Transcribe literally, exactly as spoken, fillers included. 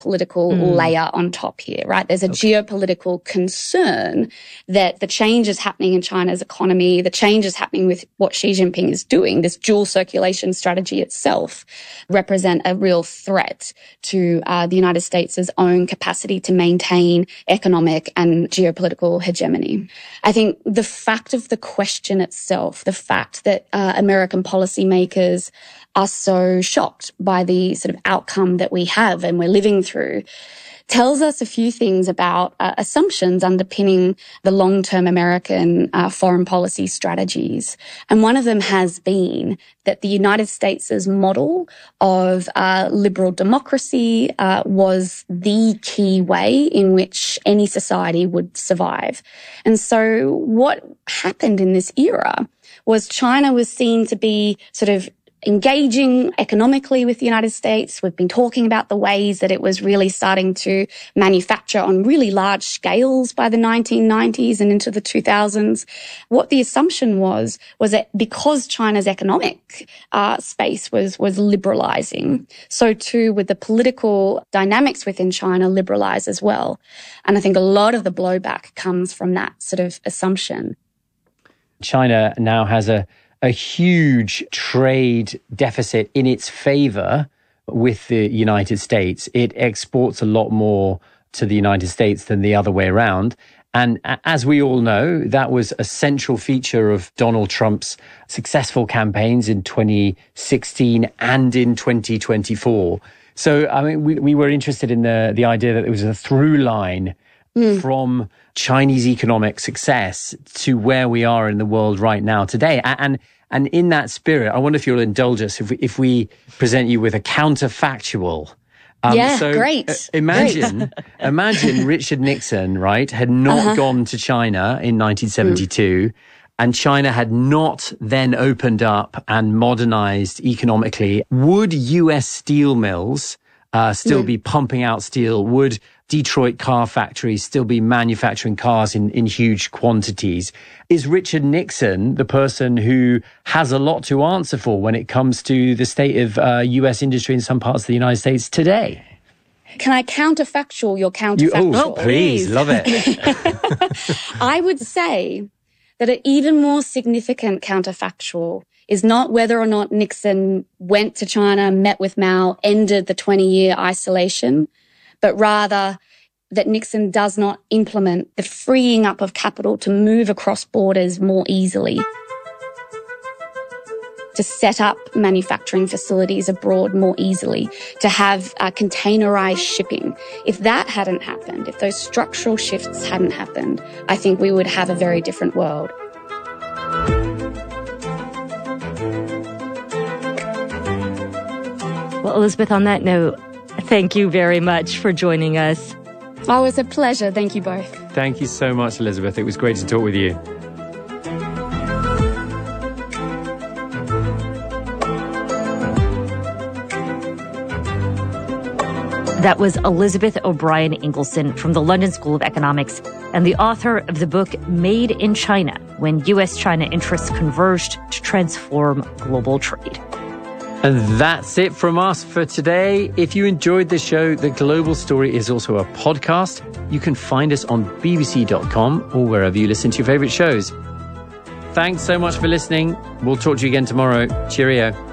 political mm. layer on top here, right? There's a okay. geopolitical concern that the changes happening in China's economy, the changes happening with what Xi Jinping is doing, this dual circulation strategy itself, represent a real threat to uh, the United States' own capacity to maintain economic and geopolitical hegemony. I think the fact of the question itself, the fact that uh, American policymakers are so shocked by the sort of outcome that we have and we're living through, tells us a few things about uh, assumptions underpinning the long-term American uh, foreign policy strategies. And one of them has been that the United States' model of uh, liberal democracy uh, was the key way in which any society would survive. And so what happened in this era was China was seen to be sort of engaging economically with the United States. We've been talking about the ways that it was really starting to manufacture on really large scales by the nineteen nineties and into the two thousands. What the assumption was, was that because China's economic uh, space was, was liberalizing, so too would the political dynamics within China liberalize as well. And I think a lot of the blowback comes from that sort of assumption. China now has a a huge trade deficit in its favor with the United States. It exports a lot more to the United States than the other way around. And as we all know, that was a central feature of Donald Trump's successful campaigns in twenty sixteen and in twenty twenty-four. So, I mean, we, we were interested in the, the idea that there was a through line Mm. from Chinese economic success to where we are in the world right now today. And and in that spirit, I wonder if you'll indulge us if we, if we present you with a counterfactual. Um, yeah, so great. Uh, imagine, great. imagine Richard Nixon, right, had not uh-huh. gone to China in nineteen seventy-two mm. and China had not then opened up and modernized economically. Would U S steel mills uh, still mm. be pumping out steel? Would Detroit car factories still be manufacturing cars in, in huge quantities? Is Richard Nixon the person who has a lot to answer for when it comes to the state of uh, U S industry in some parts of the United States today? Can I counterfactual your counterfactual? You, oh, please, love it. I would say that an even more significant counterfactual is not whether or not Nixon went to China, met with Mao, ended the twenty-year isolation, but rather that Nixon does not implement the freeing up of capital to move across borders more easily, to set up manufacturing facilities abroad more easily, to have uh, containerized shipping. If that hadn't happened, if those structural shifts hadn't happened, I think we would have a very different world. Well, Elizabeth, on that note, thank you very much for joining us. Oh, it was a pleasure. Thank you both. Thank you so much, Elizabeth. It was great to talk with you. That was Elizabeth O'Brien Ingleson from the London School of Economics and the author of the book Made in China, When U S China Interests Converged to Transform Global Trade. And that's it from us for today. If you enjoyed the show, The Global Story is also a podcast. You can find us on b b c dot com or wherever you listen to your favorite shows. Thanks so much for listening. We'll talk to you again tomorrow. Cheerio.